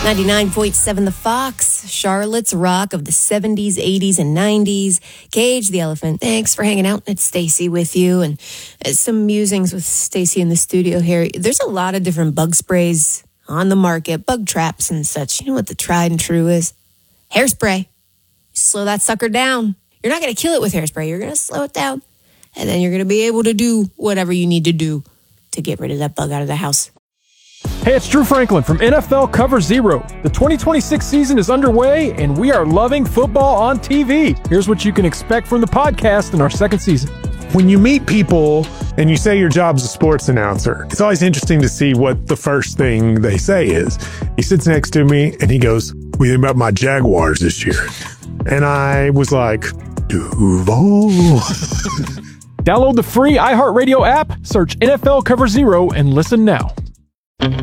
99.7 The Fox, Charlotte's Rock of the 70s, 80s, and 90s. Cage the Elephant, thanks for hanging out. It's Stacy with you, and some musings with Stacy in the studio here. There's a lot of different bug sprays on the market, bug traps and such. You know what the tried and true is? Hairspray. Slow that sucker down. You're not going to kill it with hairspray. You're going to slow it down, and then you're going to be able to do whatever you need to do to get rid of that bug out of the house. Hey, it's Drew Franklin from NFL Cover Zero. The 2026 season is underway, and we are loving football on TV. Here's what you can expect from the podcast in our second season. When you meet people and you say your job's a sports announcer, it's always interesting to see what the first thing they say is. He sits next to me and he goes, "What do you think about my Jaguars this year?" And I was like, Duval. Download the free iHeartRadio app, search NFL Cover Zero, and listen now.